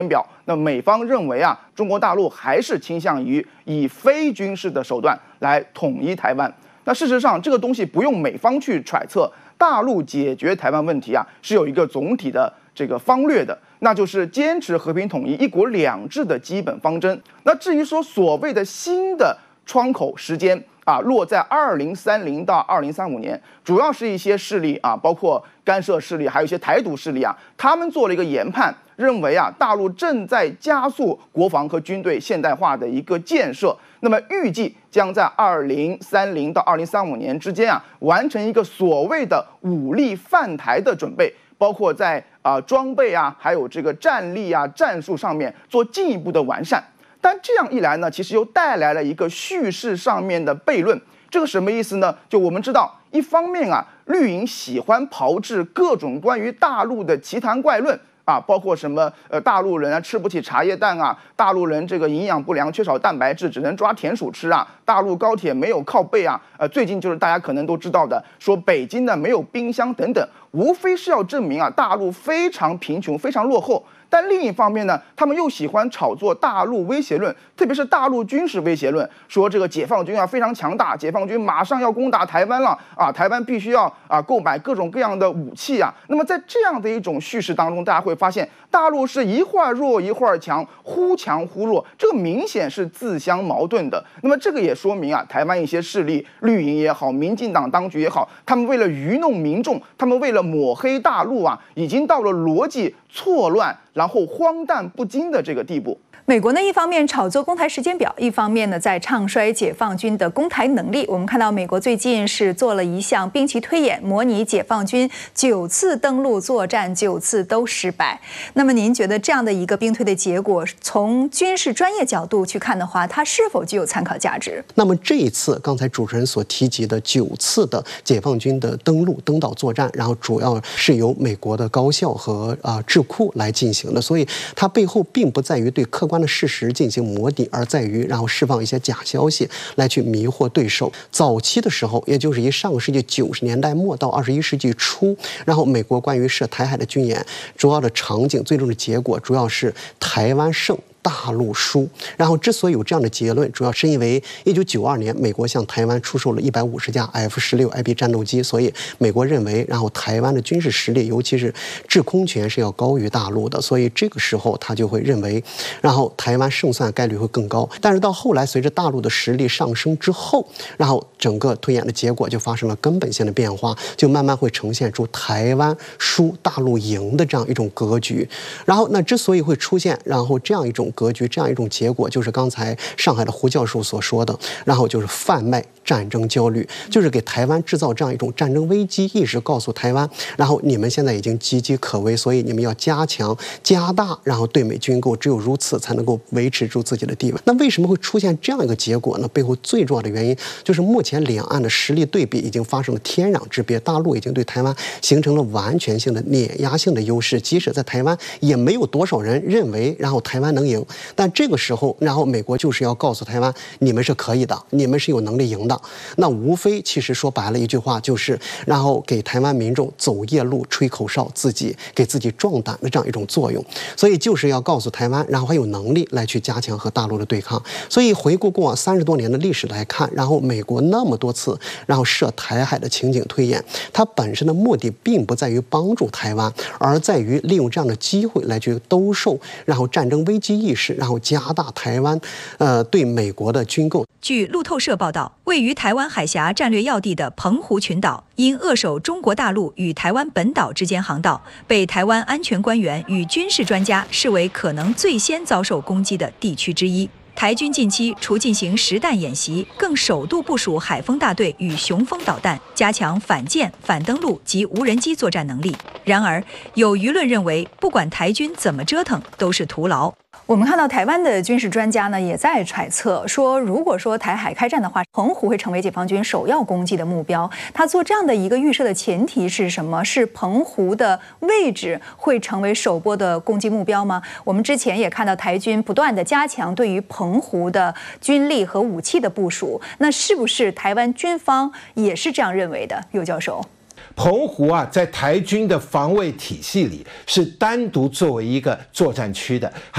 表，那美方认为啊，中国大陆还是倾向于以非军事的手段来统一台湾。那事实上，这个东西不用美方去揣测，大陆解决台湾问题啊，是有一个总体的这个方略的，那就是坚持和平统一、一国两制的基本方针。那至于说所谓的新的窗口时间啊，落在2030到2035年，主要是一些势力啊，包括干涉势力，还有一些台独势力啊，他们做了一个研判，认为啊，大陆正在加速国防和军队现代化的一个建设。那么预计将在2030到2035年之间啊，完成一个所谓的武力犯台的准备，包括在装备啊，还有这个战力啊、战术上面做进一步的完善。但这样一来呢，其实又带来了一个叙事上面的悖论。这个什么意思呢？就我们知道，一方面啊，绿营喜欢炮制各种关于大陆的奇谈怪论啊，包括什么大陆人啊吃不起茶叶蛋啊，大陆人这个营养不良，缺少蛋白质，只能抓田鼠吃啊，大陆高铁没有靠背啊，最近就是大家可能都知道的，说北京呢没有冰箱等等，无非是要证明啊，大陆非常贫穷，非常落后。但另一方面呢，他们又喜欢炒作大陆威胁论，特别是大陆军事威胁论，说这个解放军啊非常强大，解放军马上要攻打台湾了啊，台湾必须要购买各种各样的武器啊。那么在这样的一种叙事当中，大家会发现大陆是一会儿弱一会儿强，忽强忽弱，这个明显是自相矛盾的。那么这个也说明啊，台湾一些势力，绿营也好，民进党当局也好，他们为了愚弄民众，他们为了抹黑大陆啊，已经到了逻辑错乱，然后荒诞不经的这个地步。 美国呢，一方面炒作攻台时间表，一方面呢在唱衰解放军的攻台能力。我们看到美国最近是做了一项兵棋推演，模拟解放军9次登陆作战，9次都失败。那么您觉得这样的一个兵推的结果，从军事专业角度去看的话，它是否具有参考价值？ 那么这一次刚才主持人所提及的9次的解放军的登陆登岛作战，然后主要是由美国的高校和智库来进行的，所以它背后并不在于对客观的事实进行模拟，而在于然后释放一些假消息来去迷惑对手。早期的时候，也就是以上个世纪90年代末到21世纪初，然后美国关于涉台海的军演，主要的场景最终的结果主要是台湾胜大陆输。然后之所以有这样的结论，主要是因为1992年美国向台湾出售了150架 F-16IB 战斗机，所以美国认为，然后台湾的军事实力，尤其是制空权是要高于大陆的，所以这个时候他就会认为，然后台湾胜算概率会更高。但是到后来，随着大陆的实力上升之后，然后整个推演的结果就发生了根本性的变化，就慢慢会呈现出台湾输大陆赢的这样一种格局。然后那之所以会出现然后这样一种格局，这样一种结果，就是刚才上海的胡教授所说的，然后就是贩卖战争焦虑，就是给台湾制造这样一种战争危机意识，告诉台湾，然后你们现在已经岌岌可危，所以你们要加强加大然后对美军购，只有如此才能够维持住自己的地位。那为什么会出现这样一个结果呢？背后最重要的原因就是目前两岸的实力对比已经发生了天壤之别，大陆已经对台湾形成了完全性的碾压性的优势，即使在台湾也没有多少人认为然后台湾能赢，但这个时候然后美国就是要告诉台湾，你们是可以的，你们是有能力赢的。那无非其实说白了一句话，就是然后给台湾民众走夜路吹口哨，给自己壮胆的这样一种作用。所以就是要告诉台湾，然后还有能力来去加强和大陆的对抗。所以回顾过往30多年的历史来看，然后美国那么多次然后涉台海的情景推演，它本身的目的并不在于帮助台湾，而在于利用这样的机会来去兜售然后战争危机意识，然后加大台湾对美国的军购。 据路透社报道，位于台湾海峡战略要地的澎湖群岛，因扼守中国大陆与台湾本岛之间航道，被台湾安全官员与军事专家视为可能最先遭受攻击的地区之一。台军近期除进行实弹演习，更首度部署海风大队与雄风导弹，加强反舰、反登陆及无人机作战能力。然而，有舆论认为，不管台军怎么折腾，都是徒劳。 我们看到台湾的军事专家呢，也在揣测说，如果说台海开战的话，澎湖会成为解放军首要攻击的目标。他做这样的一个预设的前提是什么？是澎湖的位置会成为首波的攻击目标吗？我们之前也看到台军不断的加强对于澎湖的军力和武器的部署，那是不是台湾军方也是这样认为的？尤教授。 澎湖啊，在台军的防卫体系里是单独作为一个作战区的。